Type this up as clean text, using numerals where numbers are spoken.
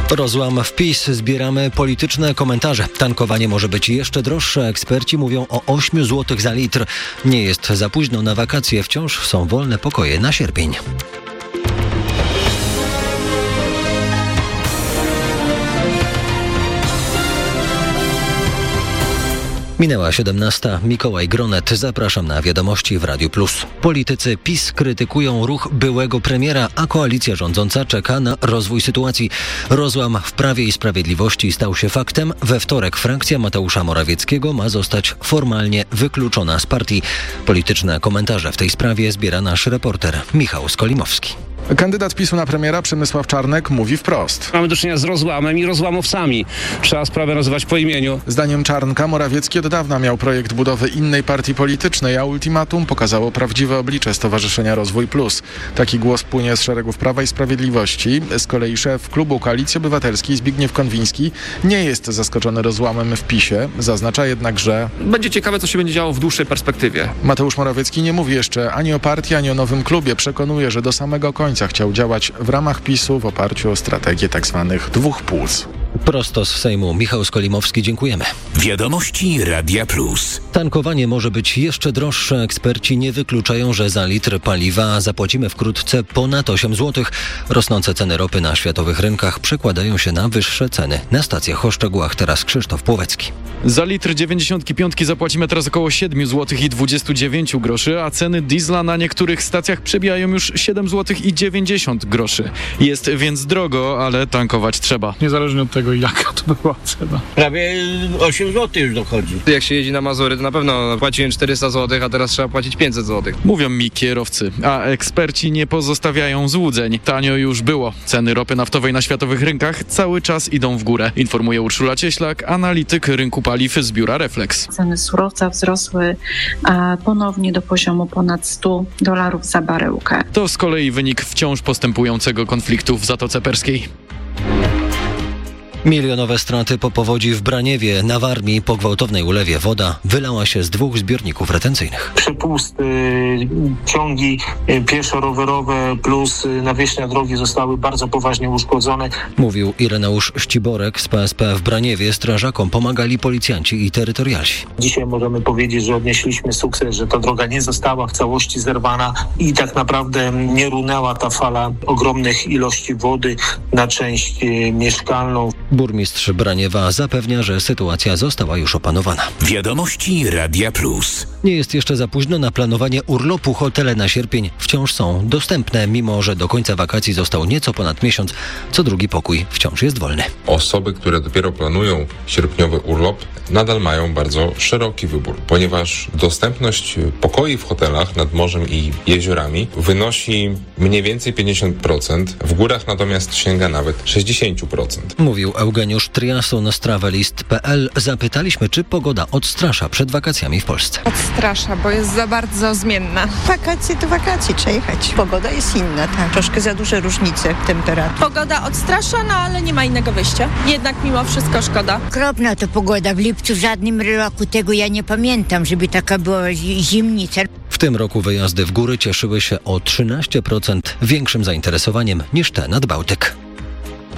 Rozłam w PiS. Zbieramy polityczne komentarze. Tankowanie może być jeszcze droższe. Eksperci mówią o 8 zł za litr. Nie jest za późno na wakacje. Wciąż są wolne pokoje na sierpień. Minęła 17. Mikołaj Gronet. Zapraszam na wiadomości w Radiu Plus. Politycy PiS krytykują ruch byłego premiera, a koalicja rządząca czeka na rozwój sytuacji. Rozłam w Prawie i Sprawiedliwości stał się faktem. We wtorek frakcja Mateusza Morawieckiego ma zostać formalnie wykluczona z partii. Polityczne komentarze w tej sprawie zbiera nasz reporter Michał Skolimowski. Kandydat PiS-u na premiera Przemysław Czarnek mówi wprost. Mamy do czynienia z rozłamem i rozłamowcami. Trzeba sprawę nazywać po imieniu. Zdaniem Czarnka Morawiecki od dawna miał projekt budowy innej partii politycznej, a ultimatum pokazało prawdziwe oblicze Stowarzyszenia Rozwój Plus. Taki głos płynie z szeregów Prawa i Sprawiedliwości. Z kolei szef klubu Koalicji Obywatelskiej Zbigniew Konwiński nie jest zaskoczony rozłamem w PiS-ie. Zaznacza jednak, że będzie ciekawe, co się będzie działo w dłuższej perspektywie. Mateusz Morawiecki nie mówi jeszcze ani o partii, ani o nowym klubie. Przekonuje, że do samego końca chciał działać w ramach PiS-u w oparciu o strategię tzw. dwóch płuc. Prosto z Sejmu Michał Skolimowski, dziękujemy. Wiadomości Radia Plus. Tankowanie może być jeszcze droższe. Eksperci nie wykluczają, że za litr paliwa zapłacimy wkrótce ponad 8 zł. Rosnące ceny ropy na światowych rynkach przekładają się na wyższe ceny na stacjach. O szczegółach teraz Krzysztof Płowecki. Za litr 95 zapłacimy teraz około 7 zł i 29 groszy, a ceny diesla na niektórych stacjach przebijają już 7 zł i 90 groszy. Jest więc drogo, ale tankować trzeba. Niezależnie od tego, jaka to była cena. Prawie 8 zł już dochodzi. Jak się jeździ na Mazury, to na pewno płaciłem 400 zł, a teraz trzeba płacić 500 zł. Mówią mi kierowcy, a eksperci nie pozostawiają złudzeń. Tanio już było. Ceny ropy naftowej na światowych rynkach cały czas idą w górę, informuje Urszula Cieślak, analityk rynku paliw z biura Reflex. Ceny surowca wzrosły ponownie do poziomu ponad $100 za baryłkę. To z kolei wynik wciąż postępującego konfliktu w Zatoce Perskiej. Milionowe straty po powodzi w Braniewie. Na Warmii po gwałtownej ulewie woda wylała się z 2 zbiorników retencyjnych. Przepusty, ciągi pieszo-rowerowe plus nawierzchnia drogi zostały bardzo poważnie uszkodzone. Mówił Ireneusz Ściborek z PSP w Braniewie. Strażakom pomagali policjanci i terytorialsi. Dzisiaj możemy powiedzieć, że odnieśliśmy sukces, że ta droga nie została w całości zerwana i tak naprawdę nie runęła ta fala ogromnych ilości wody na część mieszkalną. Burmistrz Braniewa zapewnia, że sytuacja została już opanowana. Wiadomości Radia Plus. Nie jest jeszcze za późno na planowanie urlopu. Hotele na sierpień wciąż są dostępne, mimo że do końca wakacji został nieco ponad miesiąc. Co drugi pokój wciąż jest wolny. Osoby, które dopiero planują sierpniowy urlop, nadal mają bardzo szeroki wybór, ponieważ dostępność pokoi w hotelach nad morzem i jeziorami wynosi mniej więcej 50%, w górach natomiast sięga nawet 60%. Mówił Eugeniusz Triason z Travelist.pl. Zapytaliśmy, czy pogoda odstrasza przed wakacjami w Polsce. Odstrasza, bo jest za bardzo zmienna. Wakacje to wakacje, trzeba jechać. Pogoda jest inna, tak. Troszkę za duże różnice temperatur. Pogoda odstrasza, no ale nie ma innego wyjścia. Jednak mimo wszystko szkoda. Okropna to pogoda. W lipcu w żadnym roku tego ja nie pamiętam, żeby taka była zimnica. W tym roku wyjazdy w góry cieszyły się o 13% większym zainteresowaniem niż te nad Bałtyk.